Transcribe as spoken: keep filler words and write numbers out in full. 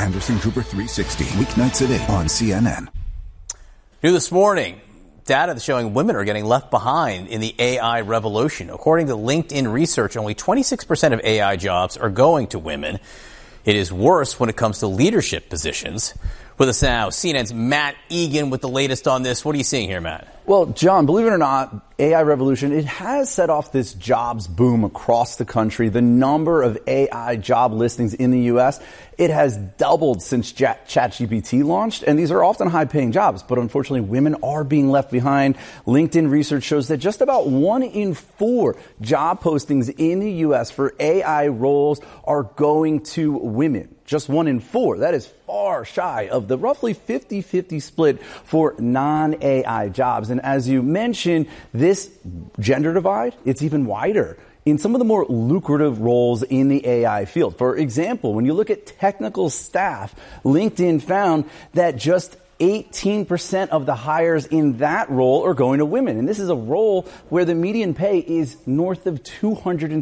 Anderson Cooper three sixty, weeknights at eight on C N N. New this morning, data showing women are getting left behind in the A I revolution. According to LinkedIn research, only twenty-six percent of A I jobs are going to women. It is worse when it comes to leadership positions. With us now, C N N's Matt Egan with the latest on this. What are you seeing here, Matt? Well, John, believe it or not, A I revolution, it has set off this jobs boom across the country. The number of A I job listings in the U S, it has doubled since ChatGPT launched, and these are often high-paying jobs. But unfortunately, women are being left behind. LinkedIn research shows that just about one in four job postings in the U S for A I roles are going to women. Just one in four. That is far shy of the roughly fifty-fifty split for non-A I jobs. And as you mentioned, this gender divide, it's even wider in some of the more lucrative roles in the A I field. For example, when you look at technical staff, LinkedIn found that just eighteen percent of the hires in that role are going to women. And this is a role where the median pay is north of two hundred